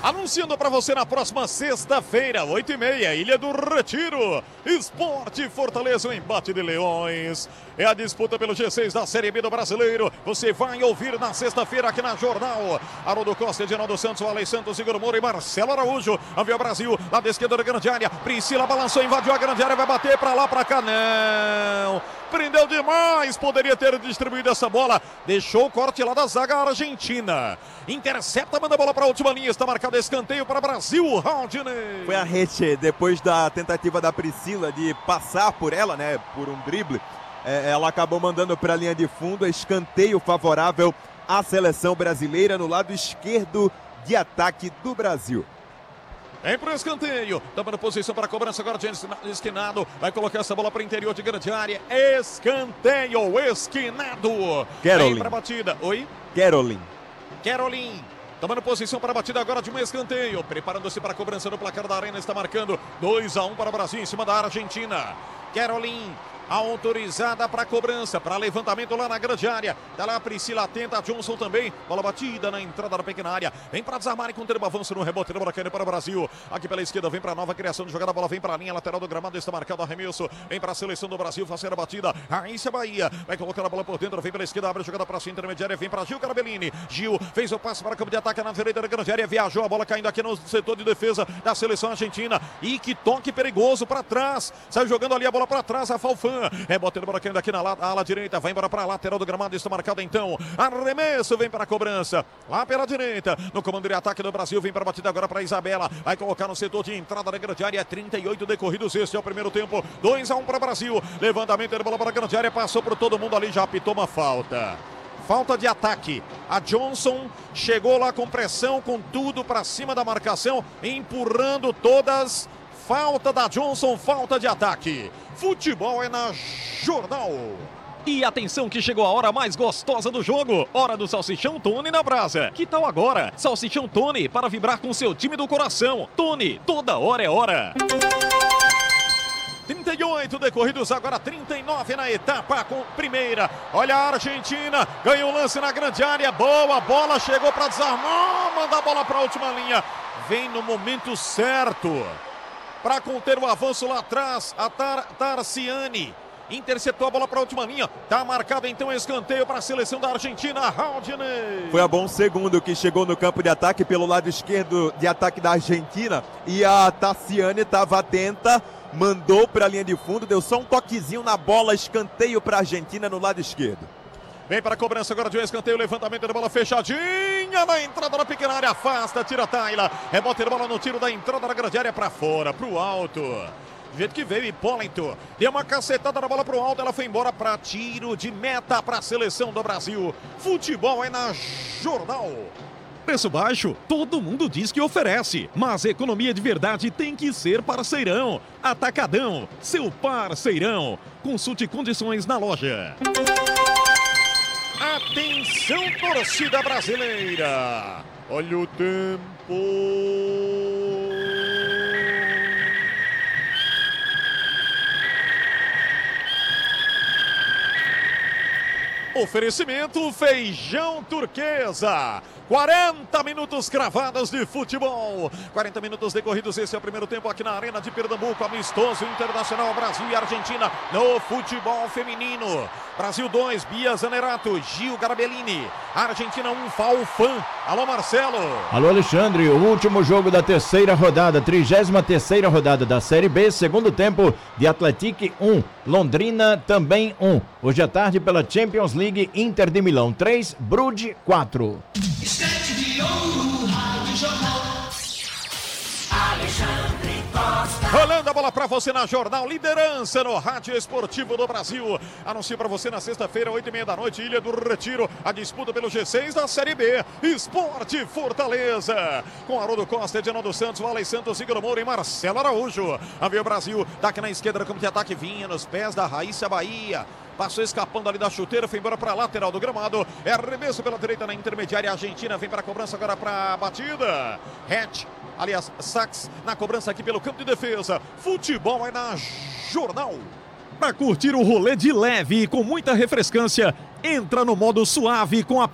Anunciando para você na próxima sexta-feira, 8h30, Ilha do Retiro. Esporte Fortaleza, o embate de leões. É a disputa pelo G6 da Série B do Brasileiro. Você vai ouvir na sexta-feira aqui na Jornal. Haroldo Costa, Edinaldo Santos, Alex Santos, Igor Moura e Marcelo Araújo. Avião Brasil, lá da esquerda da grande área. Priscila balançou, invadiu a grande área, vai bater para lá, para cá. Não! Prendeu demais, poderia ter distribuído essa bola. Deixou o corte lá da zaga argentina. Intercepta, manda a bola para a última linha. Está marcado escanteio para Brasil, Raudinei. Foi a Rete, depois da tentativa da Priscila de passar por ela, né, por um drible. Ela acabou mandando para a linha de fundo. Escanteio favorável à seleção brasileira no lado esquerdo de ataque do Brasil. Vem pro escanteio, tomando posição para a cobrança agora de esquinado, vai colocar essa bola para o interior de grande área, escanteio, esquinado, vem para a batida, oi? Caroline, tomando posição para a batida agora de um escanteio, preparando-se para a cobrança no placar da arena, está marcando 2-1 para o Brasil em cima da Argentina. Caroline, autorizada para cobrança, para levantamento lá na grande área. Tá lá a Priscila, atenta, a Johnson também. Bola batida na entrada da pequena área. Vem para desarmar e conter o avanço no rebote. Bola caindo para o Brasil. Aqui pela esquerda, vem para a nova criação de jogada. A bola vem para a linha lateral do gramado. Está marcado arremesso. Vem para a seleção do Brasil, fazer a batida. Raíssa Bahia vai colocar a bola por dentro. Vem pela esquerda, abre a jogada para a sua intermediária. Vem para Gil Carabellini. Gil fez o passe para o campo de ataque na direita da grande área. Viajou a bola caindo aqui no setor de defesa da seleção argentina. E que toque perigoso para trás. Sai jogando ali a bola para trás. A Falfan. Rebotando a bola caindo aqui na ala direita, vai embora para a lateral do gramado, está marcado então, arremesso, vem para a cobrança, lá pela direita, no comando de ataque do Brasil, vem para a batida agora para a Isabela, vai colocar no setor de entrada da grande área, 38 decorridos, este é o primeiro tempo, 2-1 para o Brasil, levantamento de bola para a grande área, passou por todo mundo ali, já apitou uma falta. Falta de ataque, a Johnson chegou lá com pressão, com tudo para cima da marcação, empurrando todas. Falta da Johnson, falta de ataque. Futebol é na Jornal. E atenção que chegou a hora mais gostosa do jogo. Hora do Salsichão Tony na brasa. Que tal agora? Salsichão Tony para vibrar com seu time do coração. Tony, toda hora é hora. 38 decorridos, agora 39 na etapa com primeira. Olha a Argentina, ganhou o lance na grande área. Boa bola, chegou para desarmar. Manda a bola para a última linha. Vem no momento certo para conter o avanço lá atrás, a Tarciani interceptou a bola para a última linha, tá marcado então escanteio para a seleção da Argentina, Raudinei. Foi a bom segundo que chegou no campo de ataque pelo lado esquerdo de ataque da Argentina e a Tarciani estava atenta, mandou para a linha de fundo, deu só um toquezinho na bola, escanteio para a Argentina no lado esquerdo. Vem para a cobrança agora de um escanteio, levantamento da bola fechadinha na entrada da pequena área, afasta, tira a Tayla, rebote de bola no tiro da entrada da grande área para fora, para o alto. Do jeito que veio, Hipólito deu uma cacetada na bola para o alto, ela foi embora para tiro de meta para a seleção do Brasil. Futebol é na Jornal. Preço baixo, todo mundo diz que oferece, mas economia de verdade tem que ser parceirão. Atacadão, seu parceirão. Consulte condições na loja. Atenção, torcida brasileira. Olha o tempo. Oferecimento Feijão Turquesa. 40 minutos cravados de futebol. 40 minutos decorridos, esse é o primeiro tempo aqui na Arena de Pernambuco. Amistoso internacional Brasil e Argentina no futebol feminino. Brasil 2, Bia Zanerato, Gil Garabellini. Argentina 1, Falfan. Alô, Marcelo. Alô, Alexandre. O último jogo da terceira rodada, 33ª rodada da Série B, segundo tempo de Atlético 1, Londrina também 1. Hoje à tarde pela Champions League, Inter de Milão 3, Bruges 4. Estante de ouro, Rádio Jornal. Alexandre Costa. Rolando a bola para você na Jornal, liderança no Rádio Esportivo do Brasil. Anuncio para você na sexta-feira, 8h30 da noite, Ilha do Retiro, a disputa pelo G6 da Série B. Esporte Fortaleza. Com Haroldo Costa, Edinaldo Santos, Alex Santos, Igor Moura e Marcelo Araújo. Avião Brasil, daqui na esquerda, como de ataque, vinha nos pés da Raíssa Bahia. Passou escapando ali da chuteira, foi embora para a lateral do gramado. É arremesso pela direita na intermediária. A Argentina vem para a cobrança agora para a batida. Hatch, aliás, Sachs na cobrança aqui pelo campo de defesa. Futebol é na Jornal. Para curtir o rolê de leve e com muita refrescância, entra no modo suave com a